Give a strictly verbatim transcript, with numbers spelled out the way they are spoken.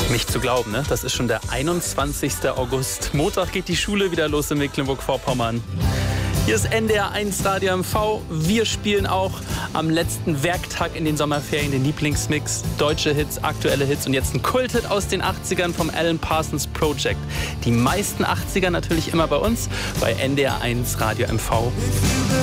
Nicht zu glauben, ne? Das ist schon der einundzwanzigste August. Montag geht die Schule wieder los in Mecklenburg-Vorpommern. Hier ist N D R eins Radio M V. Wir spielen auch am letzten Werktag in den Sommerferien den Lieblingsmix. Deutsche Hits, aktuelle Hits und jetzt ein Kulthit aus den achtzigern vom Alan Parsons Project. Die meisten achtziger natürlich immer bei uns, bei N D R eins Radio M V.